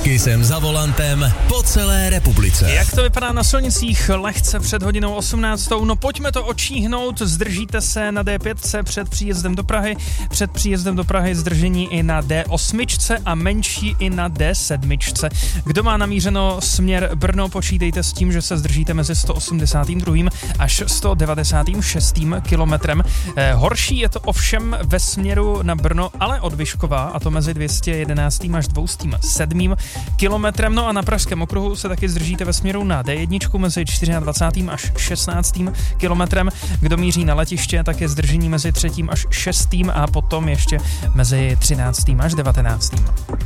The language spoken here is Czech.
Taky jsem za volantem po celé republice. Jak to vypadá na silnicích lehce před hodinou 18? No pojďme to očíhnout, zdržíte se na D5 před příjezdem do Prahy, před příjezdem do Prahy zdržení i na D8 a menší i na D7. Kdo má namířeno směr Brno, počítejte s tím, že se zdržíte mezi 182. až 196. kilometrem. Horší je to ovšem ve směru na Brno, ale od Vyškova, a to mezi 211. až 207. kilometrem. No a na Pražském okruhu se taky zdržíte ve směru na D1 mezi 24. až 16. kilometrem. Kdo míří na letiště, tak je zdržení mezi 3. až 6. a potom ještě mezi 13. až 19.